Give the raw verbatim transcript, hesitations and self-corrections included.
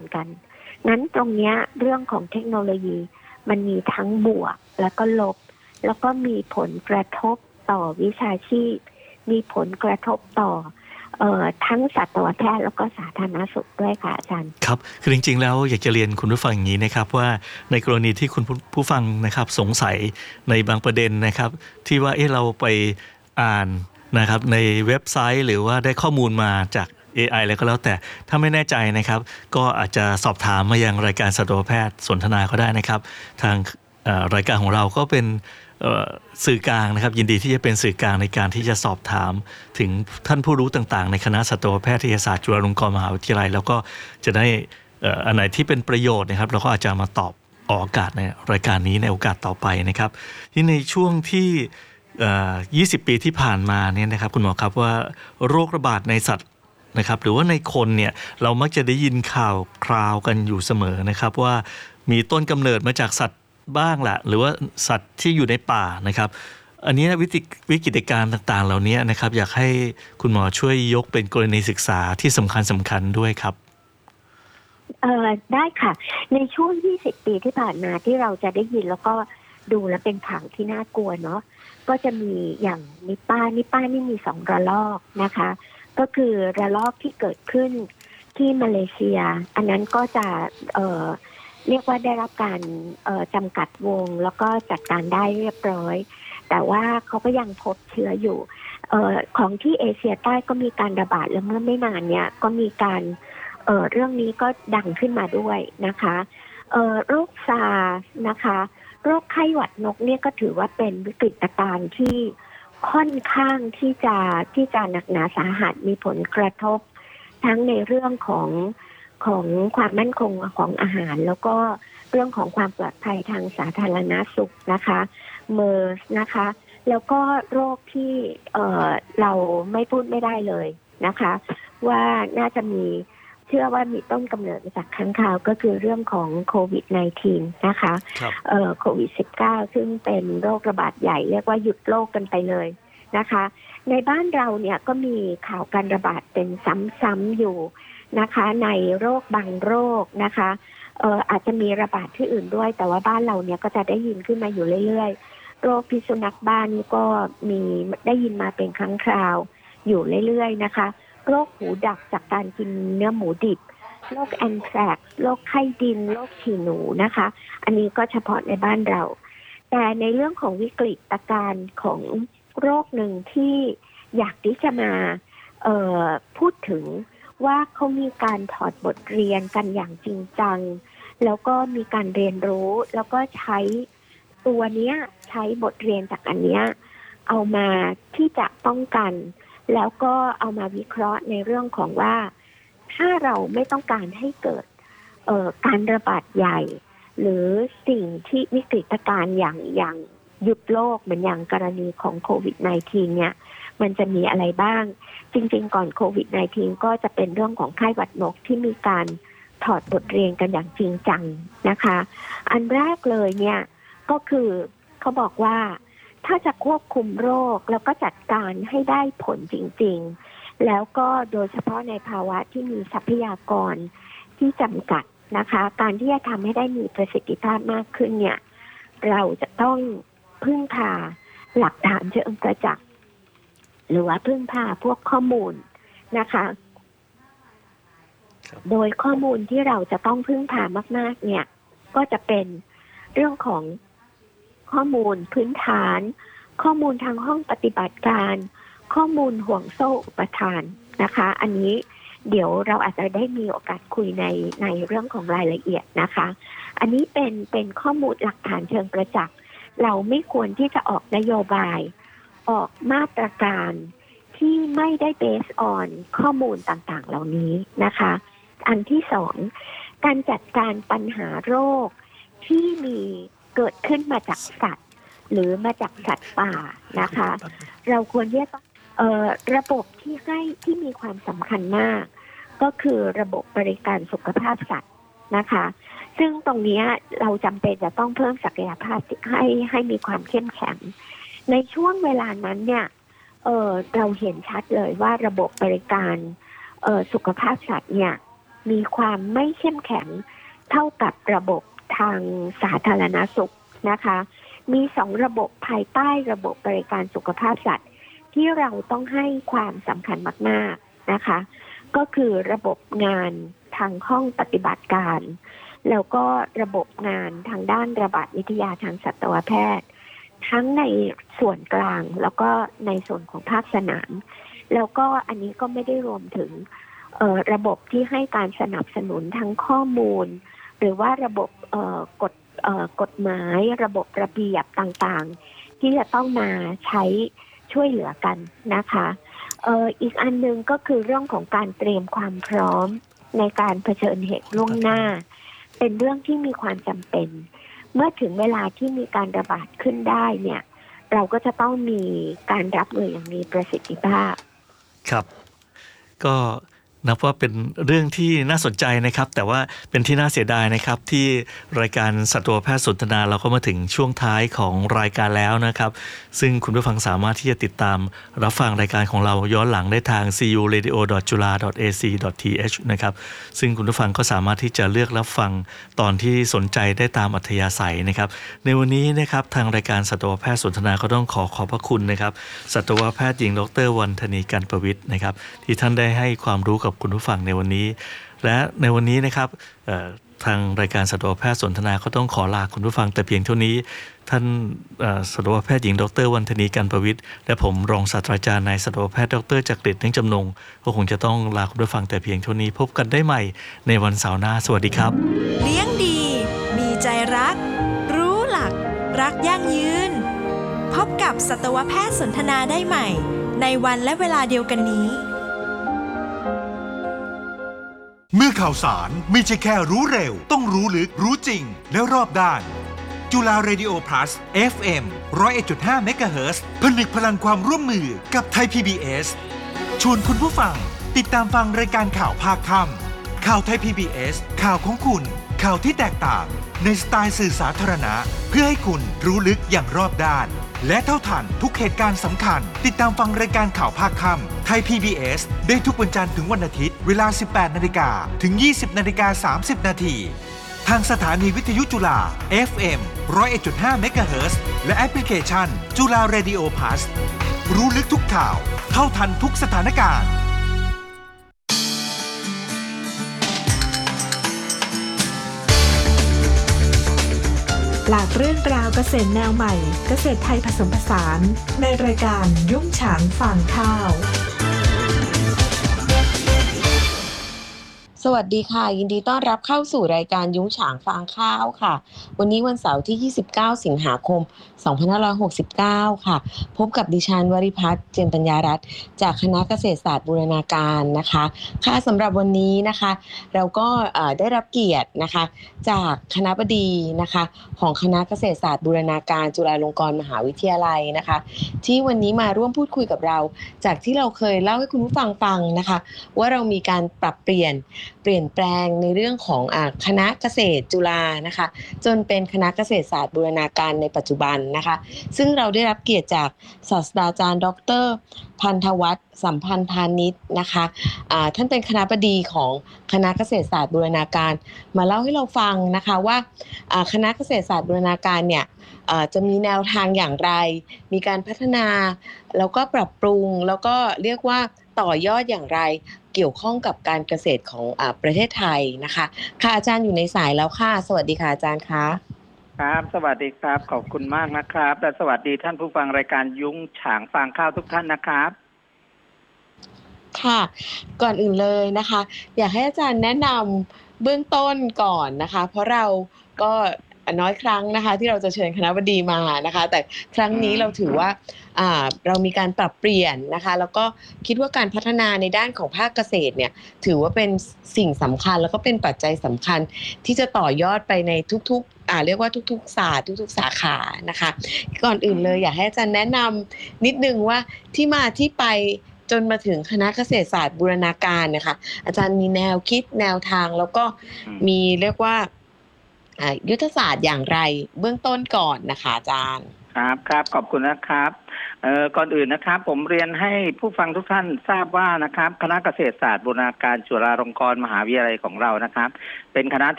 กันนั้นตรงเนี้ยเรื่องของเทคโนโลยีมันมีทั้งบวกแล้วก็ลบแล้วก็มีผลกระทบต่อวิชาชีพมีผลกระทบต่อเอ่อทั้งสัตวแพทย์แล้วก็สาธารณสุขด้วยค่ะอาจารย์ครับคือจริงๆแล้วอยากจะเรียนคุณผู้ฟังอย่างนี้นะครับว่าในกรณีที่คุณผู้ฟังนะครับสงสัยในบางประเด็นนะครับที่ว่าเอ๊ะเราไปอ่านนะครับในเว็บไซต์หรือว่าได้ข้อมูลมาจาก เอ ไอ แล้วก็แล้วแต่ถ้าไม่แน่ใจนะครับก็อาจจะสอบถามมายังรายการสัตวแพทย์สนทนาก็ได้นะครับทางรายการของเราก็เป็นสื่อกลางนะครับยินดีที่จะเป็นสื่อกลางในการที่จะสอบถามถึงท่านผู้รู้ต่างๆในคณะสัตวแพทยศาสตร์จุฬาลงกรณ์มหาวิทยาลัยแล้วก็จะได้อันไหนที่เป็นประโยชน์นะครับเราก็อาจจะมาตอบออกอากาศในรายการนี้ในโอกาสต่อไปนะครับที่ในช่วงที่ยี่สิบปีที่ผ่านมาเนี่ยนะครับคุณหมอครับว่าโรคระบาดในสัตว์นะครับหรือว่าในคนเนี่ยเรามักจะได้ยินข่าวคราวกันอยู่เสมอนะครับว่ามีต้นกำเนิดมาจากสัตว์บ้างแหละหรือว่าสัตว์ที่อยู่ในป่านะครับอันนี้วิธีวิกฤตการณ์ต่างๆเหล่านี้นะครับอยากให้คุณหมอช่วยยกเป็นกรณีศึกษาที่สำคัญสำคัญด้วยครับเอ่อได้ค่ะในช่วงยี่สิบปีที่ผ่านมาที่เราจะได้ยินแล้วก็ดูแล้วเป็นข่าวที่น่ากลัวเนาะก็จะมีอย่างนิป้านิป้านี่มีสองระลอกนะคะก็คือระลอกที่เกิดขึ้นที่มาเลเซียอันนั้นก็จะเอ่อเรียกว่าได้รับการจำกัดวงแล้วก็จัดการได้เรียบร้อยแต่ว่าเขาก็ยังพบเชื้ออยู่เอ่อของที่เอเชียใต้ก็มีการระบาดแล้วเมื่อไม่นานเนี่ยก็มีการเอ่อเรื่องนี้ก็ดังขึ้นมาด้วยนะคะเอ่อโรคซาร์นะคะโรคไข้หวัดนกเนี่ยก็ถือว่าเป็นวิกฤตการณ์ที่ค่อนข้างที่จะที่จะหนักหนาสาหัสมีผลกระทบทั้งในเรื่องของของความมั่นคงของอาหารแล้วก็เรื่องของความปลอดภัยทางสาธารณสุขนะคะเมอร์สนะคะแล้วก็โรคที่เอ่อเราไม่พูดไม่ได้เลยนะคะว่าน่าจะมีเชื่อว่ามีต้นกำเนิดมาจากค้างคาวก็คือเรื่องของโควิด สิบเก้า นะคะเอ่อโควิด สิบเก้า ซึ่งเป็นโรคระบาดใหญ่เรียกว่าหยุดโลกกันไปเลยนะคะในบ้านเราเนี่ยก็มีข่าวการระบาดเป็นซ้ำๆอยู่นะคะในโรคบางโรคนะคะเอ่ออาจจะมีระบาดที่อื่นด้วยแต่ว่าบ้านเราเนี่ยก็จะได้ยินขึ้นมาอยู่เรื่อยๆโรคพิษสุนัขบ้านก็มีได้ยินมาเป็นครั้งคราวอยู่เรื่อยๆนะคะโรคหูดับจากการกินเนื้อหมูดิบโรคแอนแทรกซ์โรคไข้ดินโรคฉี่หนูนะคะอันนี้ก็เฉพาะในบ้านเราแต่ในเรื่องของวิกฤตการณ์ของโรคหนึ่งที่อยากที่จะมาเอ่อพูดถึงว่าเขามีการถอดบทเรียนกันอย่างจริงจังแล้วก็มีการเรียนรู้แล้วก็ใช้ตัวเนี้ยใช้บทเรียนจากอันเนี้ยเอามาที่จะป้องกันแล้วก็เอามาวิเคราะห์ในเรื่องของว่าถ้าเราไม่ต้องการให้เกิดเอ่อการระบาดใหญ่หรือสิ่งที่วิกฤตการณ์อย่างอย่างหยุดโลกเหมือนอย่างกรณีของโควิด สิบเก้า เนี่ยมันจะมีอะไรบ้างจริงๆก่อนโควิด สิบเก้า ก็จะเป็นเรื่องของไข้หวัดนกที่มีการถอดบทเรียนกันอย่างจริงจังนะคะอันแรกเลยเนี่ยก็คือเขาบอกว่าถ้าจะควบคุมโรคแล้วก็จัดการให้ได้ผลจริงๆแล้วก็โดยเฉพาะในภาวะที่มีทรัพยากรที่จำกัดนะคะการที่จะทำให้ได้มีประสิทธิภาพมากขึ้นเนี่ยเราจะต้องพึ่งพาหลักฐานเชิงประจักษ์หรือว่าพึ่งพาพวกข้อมูลนะคะโดยข้อมูลที่เราจะต้องพึ่งพามากๆเนี่ยก็จะเป็นเรื่องของข้อมูลพื้นฐานข้อมูลทางห้องปฏิบัติการข้อมูลห่วงโซ่อุปทานนะคะอันนี้เดี๋ยวเราอาจจะได้มีโอกาสคุยในในเรื่องของรายละเอียดนะคะอันนี้เป็นเป็นข้อมูลหลักฐานเชิงประจักษ์เราไม่ควรที่จะออกนโยบายออกมาตรการที่ไม่ได้เบสออนข้อมูลต่างๆเหล่านี้นะคะอันที่สองการจัดการปัญหาโรคที่มีเกิดขึ้นมาจากสัตว์หรือมาจากสัตว์ป่านะคะเราควรเรียกเอ่อระบบที่ให้ที่มีความสำคัญมากก็คือระบบบริการสุขภาพสัตว์นะคะซึ่งตรงนี้เราจำเป็นจะต้องเพิ่มศักยภาพให้ให้มีความเข้มแข็งในช่วงเวลานั้นเนี่ยเอ่อเราเห็นชัดเลยว่าระบบบริการเอ่อสุขภาพสัตว์เนี่ยมีความไม่เข้มแข็งเท่ากับระบบทางสาธารณสุขนะคะมีสองระบบภายใต้ระบบบริการสุขภาพสัตว์ที่เราต้องให้ความสำคัญมากๆนะคะก็คือระบบงานทางห้องปฏิบัติการแล้วก็ระบบงานทางด้านระบาดวิทยาทางสัตวแพทย์ทั้งในส่วนกลางแล้วก็ในส่วนของภาคสนามแล้วก็อันนี้ก็ไม่ได้รวมถึงระบบที่ให้การสนับสนุนทั้งข้อมูลหรือว่าระบบกฎกฎหมายระบบระเบียบต่างๆที่จะต้องมาใช้ช่วยเหลือกันนะคะเอ่ออีกอันนึงก็คือเรื่องของการเตรียมความพร้อมในการเผชิญเหตุล่วงหน้าเป็นเรื่องที่มีความจำเป็นเมื่อถึงเวลาที่มีการระบาดขึ้นได้เนี่ยเราก็จะต้องมีการรับมืออย่างมีประสิทธิภาพครับก็นับว่าเป็นเรื่องที่น่าสนใจนะครับแต่ว่าเป็นที่น่าเสียดายนะครับที่รายการสัตวแพทย์สนทนาเราก็มาถึงช่วงท้ายของรายการแล้วนะครับซึ่งคุณผู้ฟังสามารถที่จะติดตามรับฟังรายการของเราย้อนหลังได้ทาง ซี ยู เรดิโอ ดอท จุฬา ดอท เอ ซี ดอท ที เอช นะครับซึ่งคุณผู้ฟังก็สามารถที่จะเลือกรับฟังตอนที่สนใจได้ตามอัธยาศัยนะครับในวันนี้นะครับทางรายการสัตวแพทย์สนทนาก็ต้องขอขอบพระคุณนะครับสัตวแพทย์หญิงดร.วรรณธนีกันประวิตรนะครับที่ท่านได้ให้ความรู้กับคุณผู้ฟังในวันนี้และในวันนี้นะครับทางรายการสัตวแพทย์สนทนาก็ต้องขอลาคุณผู้ฟังแต่เพียงเท่านี้ท่านสัตวแพทย์หญิงดร.วรรณธนีกันประวิตรและผมรองศาสตราจารย์นายสัตวแพทย์ดร.จักริด เน่งจำนงก็คงจะต้องลาคุณผู้ฟังแต่เพียงเท่านี้พบกันได้ใหม่ในวันเสาร์หน้าสวัสดีครับเลี้ยงดีมีใจรักรู้หลักรักยั่งยืนพบกับสัตวแพทย์สนทนาได้ใหม่ในวันและเวลาเดียวกันนี้เมื่อข่าวสารไม่ใช่แค่รู้เร็วต้องรู้ลึกรู้จริงและรอบด้านจุฬาเรดิโอ plus เอฟ เอ็ม หนึ่งศูนย์เอ็ดจุดห้า เมกะเฮิรตซ์ ผนึกพลังความร่วมมือกับไทย พี บี เอส ชวนคุณผู้ฟังติดตามฟังรายการข่าวภาคค่ำข่าวไทย พี บี เอส ข่าวของคุณข่าวที่แตกต่างในสไตล์สื่อสาธารณะเพื่อให้คุณรู้ลึกอย่างรอบด้านและเท่าทันทุกเหตุการณ์สำคัญติดตามฟังรายการข่าวภาคค่ำไทย พี บี เอส ได้ทุกวันจันทร์ถึงวันอาทิตย์เวลา สิบแปดนาฬิกา ถึง ยี่สิบนาฬิกาสามสิบนาทีทางสถานีวิทยุจุฬา เอฟ เอ็ม หนึ่งศูนย์เอ็ดจุดห้า เมกะเฮิรตซ์ และแอปพลิเคชันจุฬาเรดิโอ plus รู้ลึกทุกข่าวเท่าทันทุกสถานการณ์หลากเรื่องราวเกษตรแนวใหม่เกษตรไทยผสมผสานในรายการยุ้งฉางฟางข้าวสวัสดีค่ะยินดีต้อนรับเข้าสู่รายการยุ้งฉางฟางข้าวค่ะวันนี้วันเสาร์ที่ยี่สิบเก้าสิงหาคมสองพันห้าร้อยหกสิบเก้าค่ะพบกับดิฉันวริพัฒน์เจนปัญญารัตน์จากคณะเกษตรศาสตร์บูรณาการนะคะค่ะสำหรับวันนี้นะคะเราก็ได้รับเกียรตินะคะจากคณบดีนะคะของคณะเกษตรศาสตร์บูรณาการจุฬาลงกรณ์มหาวิทยาลัยนะคะที่วันนี้มาร่วมพูดคุยกับเราจากที่เราเคยเล่าให้คุณผู้ฟังฟังนะคะว่าเรามีการปรับเปลี่ยนเปลี่ยนแปลงในเรื่องของอ่าคณะเกษตรจุฬานะคะจนเป็นคณะเกษตรศาสตร์บูรณาการในปัจจุบันนะคะซึ่งเราได้รับเกียรติจากศาสตราจารย์ดร.พันธวัฒน์สัมพันธ์พาณิชย์นะคะอ่าท่านเป็นคณบดีของคณะเกษตรศาสตร์บูรณาการมาเล่าให้เราฟังนะคะว่าอ่าคณะเกษตรศาสตร์บูรณาการเนี่ยอ่าจะมีแนวทางอย่างไรมีการพัฒนาแล้วก็ปรับปรุงแล้วก็เรียกว่าต่อยอดอย่างไรเกี่ยวข้องกับการเกษตรของอ่าประเทศไทยนะคะค่ะอาจารย์อยู่ในสายแล้วค่ะสวัสดีค่ะอาจารย์คะครับสวัสดีครับขอบคุณมากนะครับและสวัสดีท่านผู้ฟังรายการยุ้งฉางฟางข้าวทุกท่านนะครับค่ะก่อนอื่นเลยนะคะอยากให้อาจารย์แนะนำเบื้องต้นก่อนนะคะเพราะเราก็น้อยครั้งนะคะที่เราจะเชิญคณบดีมานะคะแต่ครั้งนี้เราถือว่าอ่าเรามีการปรับเปลี่ยนนะคะแล้วก็คิดว่าการพัฒนาในด้านของภาคเกษตรเนี่ยถือว่าเป็นสิ่งสำคัญแล้วก็เป็นปัจจัยสำคัญที่จะต่อยอดไปในทุกๆอ่าเรียกว่าทุกๆศาสตร์ทุกๆสาขานะคะก่อนอื่นเลยอยากให้อาจารย์แนะนำนิดนึงว่าที่มาที่ไปจนมาถึงคณะเกษตรศาสตร์บูรณาการนะคะอาจารย์มีแนวคิดแนวทางแล้วก็มีเรียกว่ายุทธศาสตร์อย่างไรเบื้องต้นก่อนนะคะอาจารย์ครับครับขอบคุณนะครับเอ่อก่อนอื่นนะครับผมเรียนให้ผู้ฟังทุกท่านทราบว่านะครับคณะเกษตรศาสตร์บูรณาการจุฬาลงกรณ์มหาวิทยาลัยของเรานะครับเป็นคณะ